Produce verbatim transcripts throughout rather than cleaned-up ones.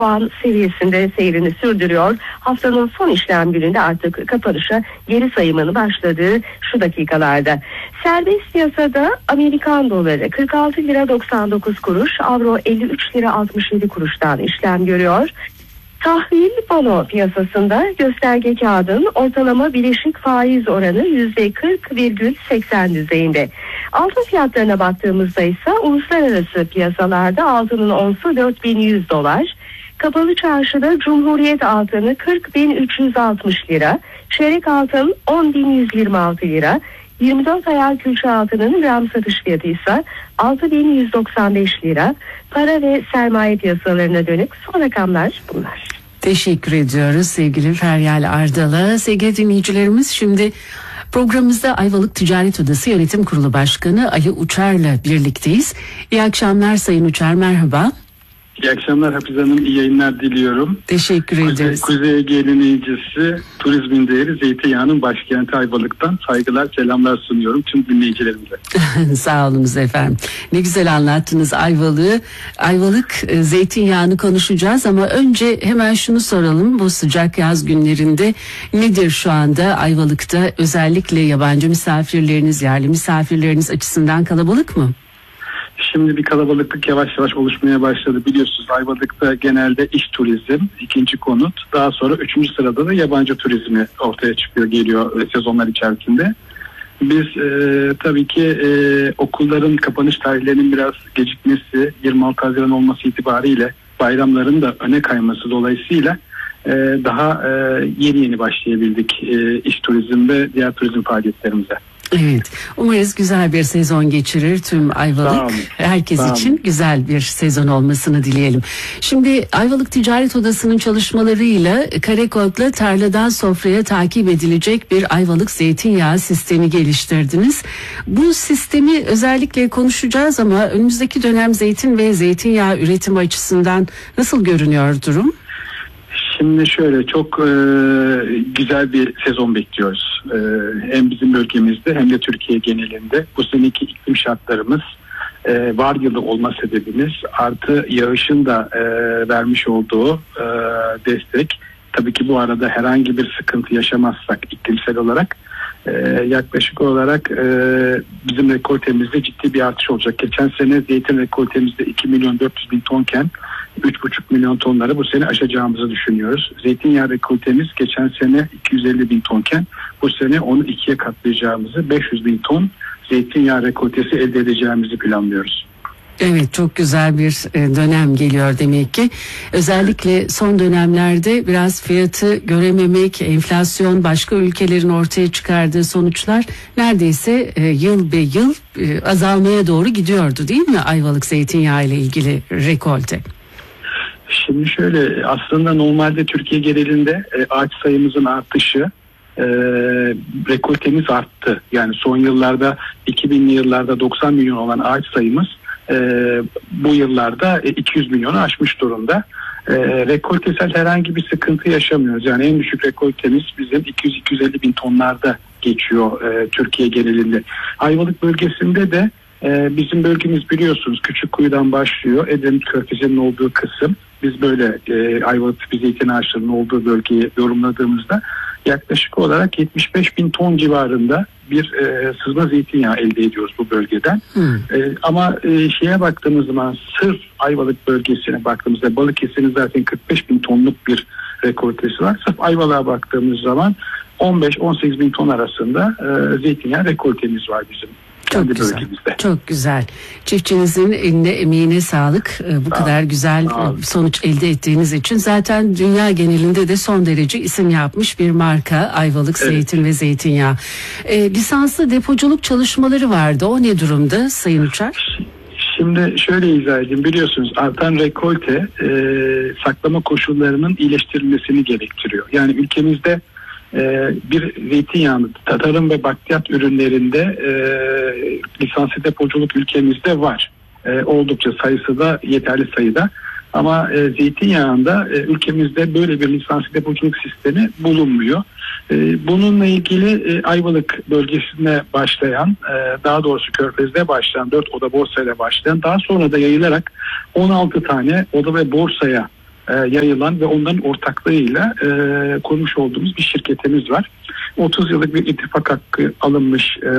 puan seviyesinde seyrini sürdürüyor. Haftanın son işlem gününde artık kapanışa geri sayımını başladığı şu dakikalarda. Serbest piyasada Amerikan doları kırk altı lira doksan dokuz kuruş, avro elli üç lira altmış yedi kuruştan işlem görüyor. Tahvil bono piyasasında gösterge kağıdın ortalama bileşik faiz oranı yüzde kırk virgül seksen düzeyinde. Altın fiyatlarına baktığımızda ise uluslararası piyasalarda altının onsu dört bin yüz dolar, kapalı çarşıda Cumhuriyet altını kırk bin üç yüz altmış lira, çeyrek altın on bin yüz yirmi altı lira, yirmi dört ayar külçe altının gram satış fiyatı ise altı bin yüz doksan beş lira. Para ve sermaye piyasalarına dönük son rakamlar bunlar. Teşekkür ediyoruz sevgili Feryal Ardal'a. Sevgili dinleyicilerimiz, şimdi programımızda Ayvalık Ticaret Odası Yönetim Kurulu Başkanı Ali Uçar'la birlikteyiz. İyi akşamlar Sayın Uçar, merhaba. İyi akşamlar Hafize Hanım, iyi yayınlar diliyorum. Teşekkür Kuzey, ederiz. Kuzey Ege'nin incisi, turizmin değeri, zeytinyağının başkenti Ayvalık'tan saygılar, selamlar sunuyorum tüm dinleyicilerimize. Sağ olunuz efendim. Ne güzel anlattınız Ayvalık'ı. Ayvalık e, zeytinyağını konuşacağız ama önce hemen şunu soralım. Bu sıcak yaz günlerinde nedir şu anda Ayvalık'ta, özellikle yabancı misafirleriniz, yerli misafirleriniz açısından kalabalık mı? Şimdi bir kalabalıklık yavaş yavaş oluşmaya başladı. Biliyorsunuz Ayvalık'ta genelde iş turizm, ikinci konut, daha sonra üçüncü sırada da yabancı turizmi ortaya çıkıyor, geliyor sezonlar içerisinde. Biz e, tabii ki e, okulların kapanış tarihlerinin biraz gecikmesi, yirmi altı Haziran olması itibariyle bayramların da öne kayması dolayısıyla e, daha e, yeni yeni başlayabildik e, iş turizm ve diğer turizm faaliyetlerimize. Evet, umarız güzel bir sezon geçirir tüm Ayvalık. Herkes için güzel bir sezon olmasını dileyelim. Şimdi Ayvalık Ticaret Odası'nın çalışmalarıyla Karakol'la tarladan sofraya takip edilecek bir Ayvalık zeytinyağı sistemi geliştirdiniz. Bu sistemi özellikle konuşacağız ama önümüzdeki dönem zeytin ve zeytinyağı üretimi açısından nasıl görünüyor durum? Şimdi şöyle, çok e, güzel bir sezon bekliyoruz. E, hem bizim bölgemizde hem de Türkiye genelinde. Bu seneki iklim şartlarımız, e, var yılı olma sebebimiz, artı yağışın da e, vermiş olduğu e, destek. Tabii ki bu arada herhangi bir sıkıntı yaşamazsak iklimsel olarak e, yaklaşık olarak e, bizim rekoltemizde ciddi bir artış olacak. Geçen sene zeytin rekoltemizde iki milyon dört yüz bin tonken üç buçuk milyon tonları bu sene aşacağımızı düşünüyoruz. Zeytinyağı rekoltemiz geçen sene iki yüz elli bin tonken bu sene onu ikiye katlayacağımızı, beş yüz bin ton zeytinyağı rekoltesi elde edeceğimizi planlıyoruz. Evet, çok güzel bir dönem geliyor demek ki. Özellikle son dönemlerde biraz fiyatı görememek, enflasyon, başka ülkelerin ortaya çıkardığı sonuçlar neredeyse yıl be yıl azalmaya doğru gidiyordu değil mi Ayvalık zeytinyağı ile ilgili rekolte? Şimdi şöyle, aslında normalde Türkiye genelinde e, ağaç sayımızın artışı, e, rekoltemiz arttı. Yani son yıllarda, iki binli yıllarda doksan milyon olan ağaç sayımız e, bu yıllarda e, iki yüz milyonu aşmış durumda. E, rekoltesel herhangi bir sıkıntı yaşamıyoruz. Yani en düşük rekoltemiz bizim iki yüz iki yüz elli bin tonlarda geçiyor e, Türkiye genelinde. Ayvalık bölgesinde de e, bizim bölgemiz biliyorsunuz Küçükkuyu'dan başlıyor. Edremit Körfezi'nin olduğu kısım. Biz böyle e, Ayvalık tipi zeytin ağaçlarının olduğu bölgeyi yorumladığımızda yaklaşık olarak yetmiş beş bin ton civarında bir e, sızma zeytinyağı elde ediyoruz bu bölgeden. Hmm. E, ama e, şeye baktığımız zaman sırf Ayvalık bölgesine baktığımızda Balıkesir'in zaten kırk beş bin tonluk bir rekoltesi var. Sırf Ayvalık'a baktığımız zaman on beş on sekiz bin ton arasında e, zeytinyağı rekoltemiz var bizim. Çok güzel. Bölgemizde. Çok güzel. Çiftçinizin eline emeğine sağlık. Bu Sağ kadar güzel Sağ sonuç elde ettiğiniz için. Zaten dünya genelinde de son derece isim yapmış bir marka Ayvalık evet. Zeytin ve Zeytinyağı. E, lisanslı depoculuk çalışmaları vardı. O ne durumda Sayın Uçar? Şimdi şöyle izah edeyim. Biliyorsunuz artan rekolte e, saklama koşullarının iyileştirilmesini gerektiriyor. Yani ülkemizde Ee, bir zeytinyağını tarım ve bakliyat ürünlerinde e, lisanslı depoculuk ülkemizde var. E, oldukça sayısı da yeterli sayıda. Ama e, zeytinyağında e, ülkemizde böyle bir lisanslı depoculuk sistemi bulunmuyor. E, bununla ilgili e, Ayvalık bölgesine başlayan, e, daha doğrusu Körfez'de başlayan dört oda borsayla başlayan, daha sonra da yayılarak on altı tane oda ve borsaya e, yayılan ve onların ortaklığıyla e, kurmuş olduğumuz bir şirketimiz var. otuz yıllık bir ittifak hakkı alınmış e,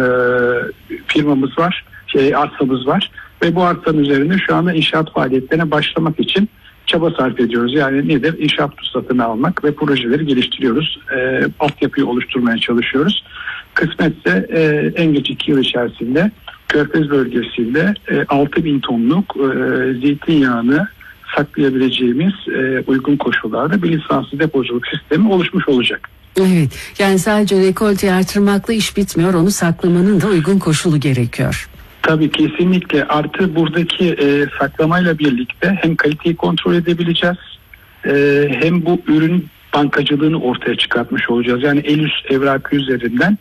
firmamız var, şey, arsamız var ve bu arsanın üzerinde şu anda inşaat faaliyetlerine başlamak için çaba sarf ediyoruz. Yani nedir? İnşaat ruhsatını almak ve projeleri geliştiriyoruz. E, altyapıyı oluşturmaya çalışıyoruz. Kısmetse e, en geç iki yıl içerisinde Körfez bölgesinde e, altı bin tonluk e, zeytinyağını saklayabileceğimiz e, uygun koşullarda bir lisanslı depoculuk sistemi oluşmuş olacak. Evet, yani sadece rekolteyi artırmakla iş bitmiyor, onu saklamanın da uygun koşulu gerekiyor. Tabii kesinlikle, artı buradaki e, saklamayla birlikte hem kaliteyi kontrol edebileceğiz e, hem bu ürün bankacılığını ortaya çıkartmış olacağız. Yani el üst evrakı üzerinden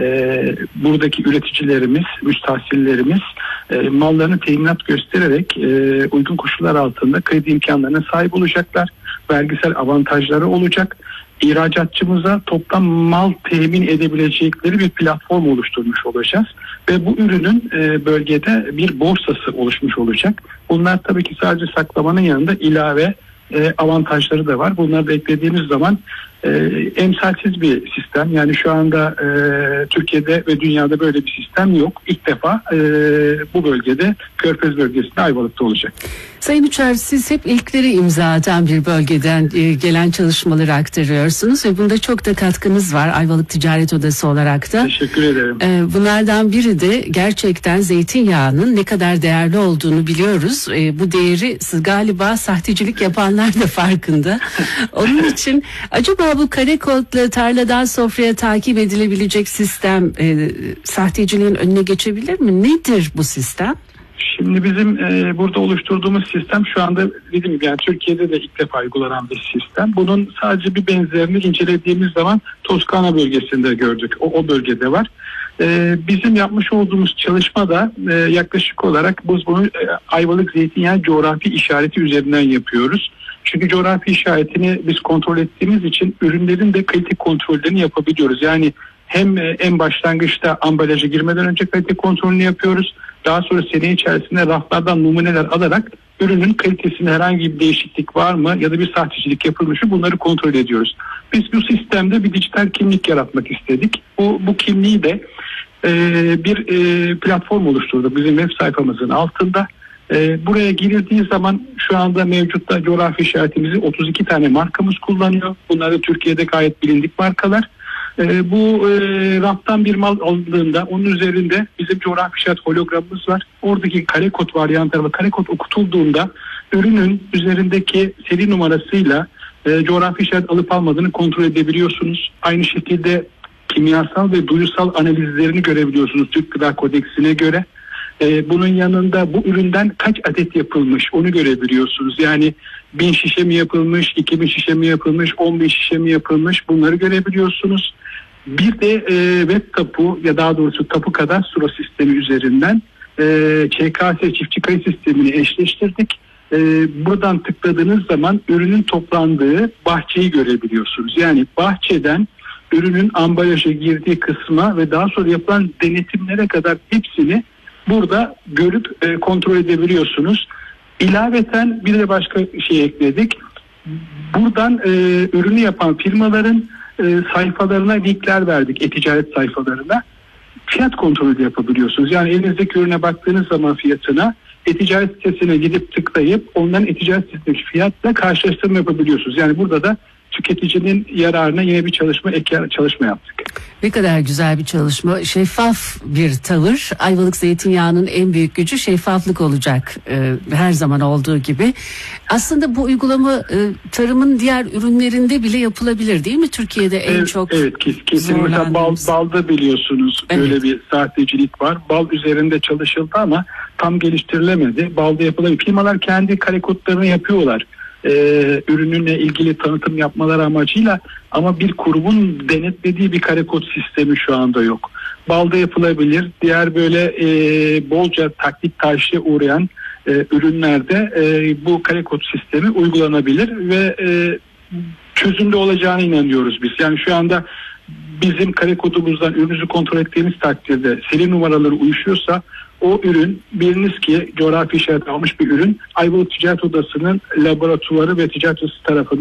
e, buradaki üreticilerimiz, müstahsillerimiz e, mallarını teminat göstererek e, uygun koşullar altında kredi imkanlarına sahip olacaklar. Vergisel avantajları olacak. İhracatçımıza toplam mal temin edebilecekleri bir platform oluşturmuş olacağız. Ve bu ürünün e, bölgede bir borsası oluşmuş olacak. Bunlar tabii ki sadece saklamanın yanında ilave e, avantajları da var. Bunları da eklediğimiz zaman e, emsalsiz bir sistem. Yani şu anda e, Türkiye'de ve dünyada böyle bir sistem yok. İlk defa e, bu bölgede, Körfez bölgesinde, Ayvalık'ta olacak. Sayın Uçar, siz hep ilkleri imza atan bir bölgeden e, gelen çalışmaları aktarıyorsunuz ve bunda çok da katkınız var Ayvalık Ticaret Odası olarak da. Teşekkür ederim. E, bunlardan biri de gerçekten zeytinyağının ne kadar değerli olduğunu biliyoruz. E, bu değeri siz galiba sahtecilik yapanlar da farkında. Onun için acaba bu kare kodla tarladan sofraya takip edilebilecek sistem e, sahteciliğin önüne geçebilir mi? Nedir bu sistem? Şimdi bizim e, burada oluşturduğumuz sistem şu anda dediğim gibi yani Türkiye'de de ilk defa uygulanan bir sistem. Bunun sadece bir benzerini incelediğimiz zaman Toskana bölgesinde gördük. O, o bölgede var. E, bizim yapmış olduğumuz çalışmada e, yaklaşık olarak biz bunu e, Ayvalık zeytinyağı coğrafi işareti üzerinden yapıyoruz. Çünkü coğrafi işaretini biz kontrol ettiğimiz için ürünlerin de kalite kontrollerini yapabiliyoruz. Yani hem en başlangıçta ambalaja girmeden önce kalite kontrolünü yapıyoruz. Daha sonra sene içerisinde raflardan numuneler alarak ürünün kalitesinde herhangi bir değişiklik var mı ya da bir sahtecilik yapılmış mı, bunları kontrol ediyoruz. Biz bu sistemde bir dijital kimlik yaratmak istedik. Bu, bu kimliği de e, bir e, platform oluşturduk bizim web sayfamızın altında. E, buraya girildiği zaman şu anda mevcutta coğrafi işaretimizi otuz iki tane markamız kullanıyor. Bunlar da Türkiye'de gayet bilindik markalar. E, bu e, raftan bir mal alındığında onun üzerinde bizim coğrafi işaret hologramımız var. Oradaki kare kod varyantları ve kare kod okutulduğunda ürünün üzerindeki seri numarasıyla e, coğrafi işaret alıp almadığını kontrol edebiliyorsunuz. Aynı şekilde kimyasal ve duyusal analizlerini görebiliyorsunuz Türk Gıda Kodeksine göre. Ee, bunun yanında bu üründen kaç adet yapılmış onu görebiliyorsunuz. Yani bin şişe mi yapılmış, iki bin şişe mi yapılmış, on bin şişe mi yapılmış, bunları görebiliyorsunuz. Bir de e, web tapu ya daha doğrusu tapu kadastro sistemi üzerinden e, Ç K S çiftçi kayıt sistemini eşleştirdik. E, buradan tıkladığınız zaman ürünün toplandığı bahçeyi görebiliyorsunuz. Yani bahçeden ürünün ambalaja girdiği kısma ve daha sonra yapılan denetimlere kadar hepsini burada görüp e, kontrol edebiliyorsunuz. İlaveten bir de başka şey ekledik. Buradan e, ürünü yapan firmaların e, sayfalarına linkler verdik, e-ticaret sayfalarına. Fiyat kontrolü de yapabiliyorsunuz. Yani elinizdeki ürüne baktığınız zaman fiyatına e-ticaret sitesine gidip tıklayıp onların e-ticaret sitesindeki fiyatla karşılaştırma yapabiliyorsunuz. Yani burada da tüketicinin yararına yine bir çalışma, ek çalışma yaptık. Ne kadar güzel bir çalışma. Şeffaf bir tavır. Ayvalık zeytinyağının en büyük gücü şeffaflık olacak. Ee, her zaman olduğu gibi. Aslında bu uygulama e, tarımın diğer ürünlerinde bile yapılabilir değil mi? Türkiye'de en evet, çok Evet kesin. Mesela bal, balda biliyorsunuz evet. Böyle bir sahtecilik var. Bal üzerinde çalışıldı ama tam geliştirilemedi. Balda yapılabilir. Firmalar kendi kare kodlarını yapıyorlar. Ee, ürününe ilgili tanıtım yapmaları amacıyla ama bir kurumun denetlediği bir kare kod sistemi şu anda yok. Balda yapılabilir. Diğer böyle e, bolca taklit taşıya uğrayan e, ürünlerde e, bu kare kod sistemi uygulanabilir ve e, çözümlü olacağına inanıyoruz biz. Yani şu anda bizim kare kodumuzdan ürünümüzü kontrol ettiğimiz takdirde seri numaraları uyuşuyorsa o ürün biliniz ki coğrafi işaret almış bir ürün Ayvalık Ticaret Odası'nın laboratuvarı ve ticaret odası tarafından